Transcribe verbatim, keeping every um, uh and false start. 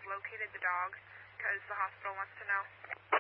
located the dog because the hospital wants to know.